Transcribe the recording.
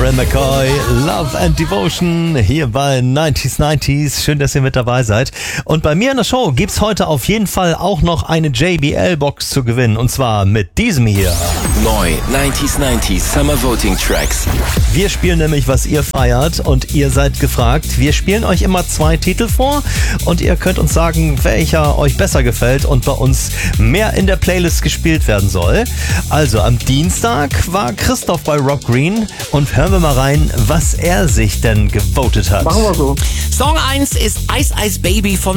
Laurel McCoy, Love and Devotion, hier bei 90s. Schön, dass ihr mit dabei seid. Und bei mir in der Show gibt's heute auf jeden Fall auch noch eine JBL-Box zu gewinnen. Und zwar mit diesem hier. Neu 90s Summer Voting Tracks. Wir spielen nämlich, was ihr feiert, und ihr seid gefragt. Wir spielen euch immer 2 Titel vor und ihr könnt uns sagen, welcher euch besser gefällt und bei uns mehr in der Playlist gespielt werden soll. Also am Dienstag war Christoph bei Rob Green und hören wir mal rein, was er sich denn gewotet hat. Machen wir so. Song 1 ist Ice Ice Baby von